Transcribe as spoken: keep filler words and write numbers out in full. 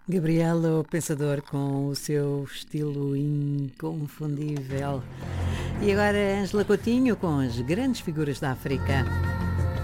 Gabriel, o pensador com o seu estilo inconfundível. E agora Ângela Coutinho com as grandes figuras da África.